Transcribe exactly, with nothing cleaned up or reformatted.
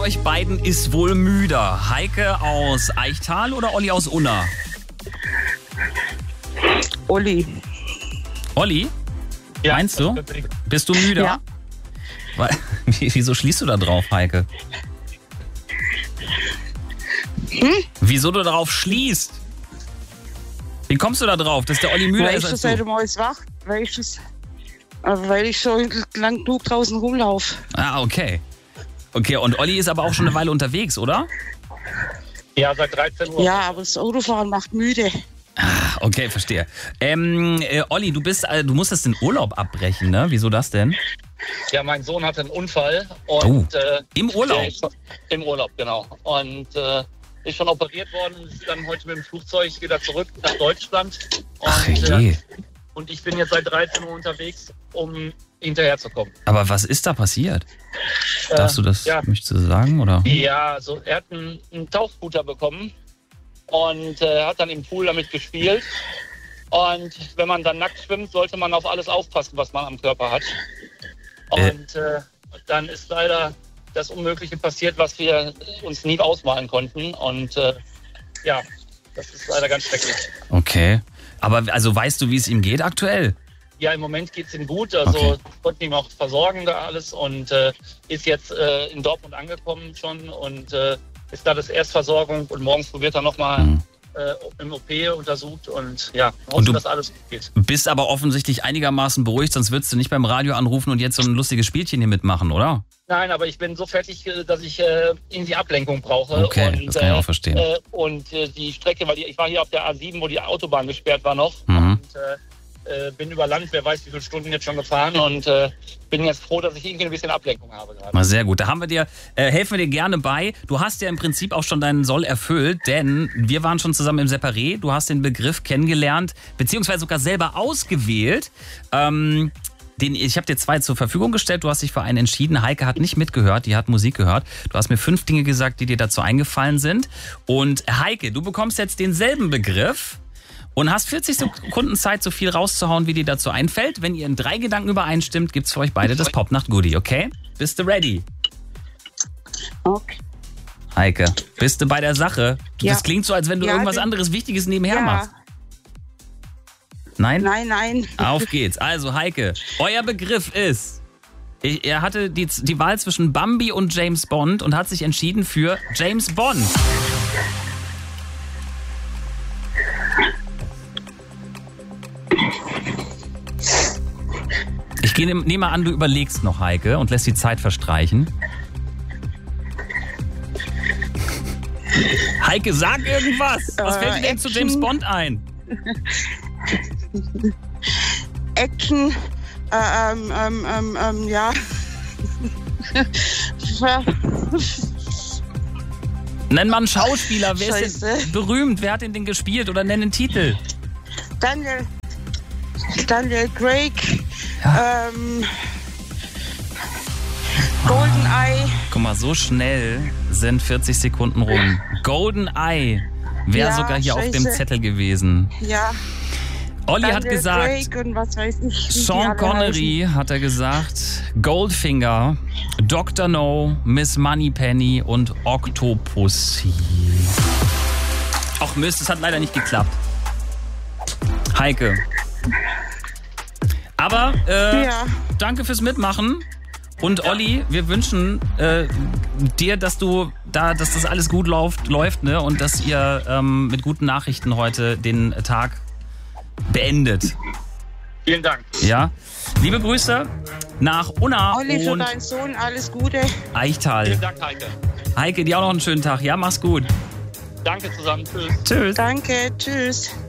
euch beiden ist wohl müder? Heike aus Eichtal oder Olli aus Unna? Olli. Olli? Ja, Meinst du? Bist du müde? Ja. Wieso schließt du da drauf, Heike? Hm? Wieso du darauf schließt? Wie kommst du da drauf, dass der Olli müde weil ist ich als das du? heute morgens wach, weil ich das, weil ich so lang genug draußen rumlaufe. Ah, okay. Okay, und Olli ist aber auch schon eine Weile unterwegs, oder? Ja, seit dreizehn Uhr. Ja, aber das Autofahren macht müde. Ah, okay, verstehe. Ähm, äh, Olli, du bist, äh, du musstest den Urlaub abbrechen, ne? Wieso das denn? Ja, mein Sohn hatte einen Unfall. Und, Oh, äh, im Urlaub? der ist schon- Im Urlaub, genau. Und äh, ist schon operiert worden, ist dann heute mit dem Flugzeug wieder zurück nach Deutschland. Und, Ach äh, je. und ich bin jetzt seit dreizehn Uhr unterwegs, um hinterherzukommen. Aber was ist da passiert? Darfst du das, ja. möchtest du sagen, oder? Ja, also er hat einen, einen Tauchscooter bekommen und äh, hat dann im Pool damit gespielt. Und wenn man dann nackt schwimmt, sollte man auf alles aufpassen, was man am Körper hat. Und äh, dann ist leider das Unmögliche passiert, was wir uns nie ausmalen konnten. Und äh, ja, das ist leider ganz schrecklich. Okay. Aber also weißt du, wie es ihm geht aktuell? Ja, im Moment geht es ihm gut. Also Okay. konnten ihm auch versorgen da alles und äh, ist jetzt äh, in Dortmund angekommen schon und äh, ist da das Erstversorgung und morgens probiert er nochmal Mhm. äh, im O P untersucht und ja, Und hoffen, du- dass alles gut geht. Bist aber offensichtlich einigermaßen beruhigt, sonst würdest du nicht beim Radio anrufen und jetzt so ein lustiges Spielchen hier mitmachen, oder? Nein, aber ich bin so fertig, äh, dass ich äh, irgendwie Ablenkung brauche. Okay, und, das kann ich auch verstehen. Äh, und äh, die Strecke, weil die, ich war hier auf der A sieben, wo die Autobahn gesperrt war noch. Mhm. Und äh, äh, bin über Land, wer weiß wie viele Stunden jetzt schon gefahren. Und äh, bin jetzt froh, dass ich irgendwie ein bisschen Ablenkung habe gerade. Na sehr gut, da haben wir dir, äh, helfen wir dir gerne bei. Du hast ja im Prinzip auch schon deinen Soll erfüllt, denn wir waren schon zusammen im Separé. Du hast den Begriff kennengelernt, beziehungsweise sogar selber ausgewählt. Ähm, den, ich habe dir zwei zur Verfügung gestellt, du hast dich für einen entschieden. Heike hat nicht mitgehört, die hat Musik gehört. Du hast mir fünf Dinge gesagt, die dir dazu eingefallen sind. Und Heike, du bekommst jetzt denselben Begriff und hast vierzig Sekunden Zeit, so viel rauszuhauen, wie dir dazu einfällt. Wenn ihr in drei Gedanken übereinstimmt, gibt's für euch beide das Popnacht-Goodie, okay? Bist du ready? Okay. Heike, bist du bei der Sache? Du, Ja. Das klingt so, als wenn du Ja, irgendwas bin- anderes Wichtiges nebenher Ja. machst. Nein? Nein, nein. Auf geht's. Also Heike, euer Begriff ist, ich- er hatte die, die Wahl zwischen Bambi und James Bond und hat sich entschieden für James Bond. Ich gehe, nehme an, du überlegst noch, Heike, und lässt die Zeit verstreichen. Heike, sag irgendwas. Was Äh, fällt dir denn zu Action. James Bond ein? Action. Äh, ähm, ähm, ähm, ähm, ja. Nenn mal einen Schauspieler. Wer ist Scheiße. denn berühmt? Wer hat den denn gespielt? Oder nenn einen Titel. Daniel. Daniel Craig. Ja. Ähm, GoldenEye. Guck mal, so schnell sind vierzig Sekunden rum. GoldenEye wäre Ja, sogar hier auf dem scheiße. Zettel gewesen. Ja. Olli Daniel hat gesagt, Craig und was weiß ich. wie die Sean alle Connery hat er gesagt, Goldfinger, Doktor No, Miss Moneypenny und Octopussy. Ach Mist, es hat leider nicht geklappt. Heike. Aber äh, Ja. danke fürs Mitmachen. Und Olli, wir wünschen äh, dir, dass du da, dass das alles gut läuft, läuft, ne? Und dass ihr ähm, mit guten Nachrichten heute den Tag beendet. Vielen Dank. Ja. Liebe Grüße nach Unna Olli, für und deinen Sohn alles Gute. Eichtal. Vielen Dank, Heike. Heike, dir auch noch einen schönen Tag. Ja, mach's gut. Danke zusammen. Tschüss. Tschüss. Danke, tschüss.